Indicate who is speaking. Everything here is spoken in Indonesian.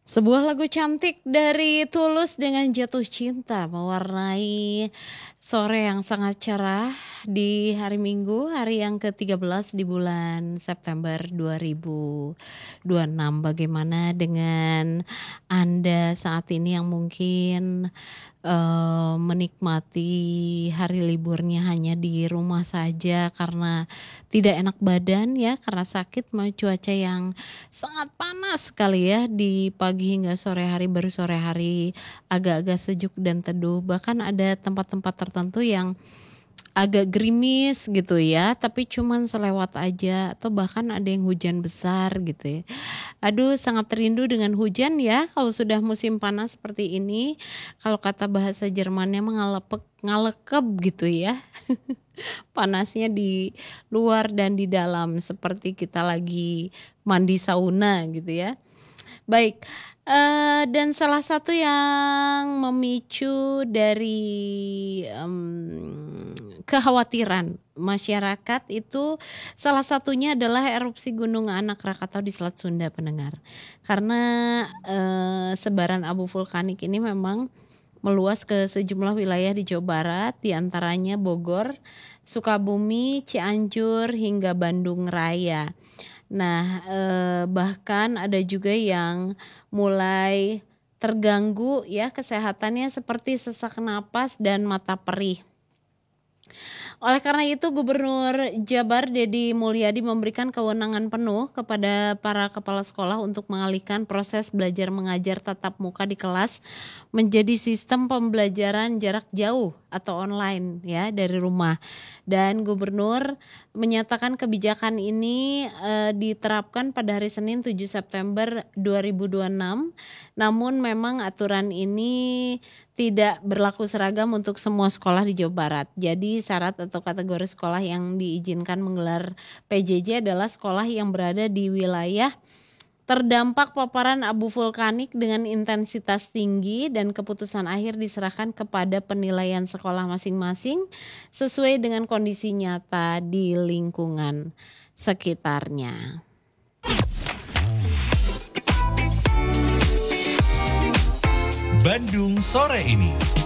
Speaker 1: Sebuah lagu cantik dari Tulus dengan Jatuh Cinta mewarnai sore yang sangat cerah di hari Minggu, hari yang ke-13 di bulan September 2026. Bagaimana dengan Anda saat ini yang mungkin menikmati hari liburnya hanya di rumah saja karena tidak enak badan ya, karena sakit, cuaca yang sangat panas sekali ya di pagi hingga sore hari, baru sore hari agak-agak sejuk dan teduh. Bahkan ada tempat-tempat tertentu yang agak gerimis gitu ya, tapi cuman selewat aja atau bahkan ada yang hujan besar gitu ya. Aduh, sangat rindu dengan hujan ya kalau sudah musim panas seperti ini. Kalau kata bahasa Jermannya ngalekep gitu ya. Panasnya di luar dan di dalam seperti kita lagi mandi sauna gitu ya. Baik, dan salah satu yang memicu dari, kekhawatiran masyarakat itu salah satunya adalah erupsi Gunung Anak Rakatau di Selat Sunda pendengar. Karena, sebaran abu vulkanik ini memang meluas ke sejumlah wilayah di Jawa Barat, di antaranya Bogor, Sukabumi, Cianjur, hingga Bandung Raya. Nah, bahkan ada juga yang mulai terganggu ya kesehatannya seperti sesak napas dan mata perih. Oleh karena itu Gubernur Jabar Dedi Mulyadi memberikan kewenangan penuh kepada para kepala sekolah untuk mengalihkan proses belajar mengajar tatap muka di kelas menjadi sistem pembelajaran jarak jauh atau online ya dari rumah. Dan Gubernur menyatakan kebijakan ini diterapkan pada hari Senin 7 September 2026. Namun memang aturan ini tidak berlaku seragam untuk semua sekolah di Jawa Barat. Jadi syarat atau kategori sekolah yang diizinkan menggelar PJJ adalah sekolah yang berada di wilayah terdampak paparan abu vulkanik dengan intensitas tinggi, dan keputusan akhir diserahkan kepada penilaian sekolah masing-masing sesuai dengan kondisi nyata di lingkungan sekitarnya.
Speaker 2: Bandung sore ini.